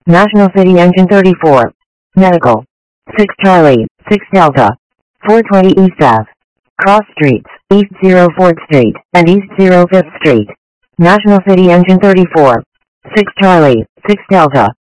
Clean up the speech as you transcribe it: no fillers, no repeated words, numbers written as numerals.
National City Engine 34. Medical. 6 Charlie, 6 Delta. 420 East Ave. Cross Streets, East 04th Street, and East 05th Street. National City Engine 34. 6 Charlie, 6 Delta.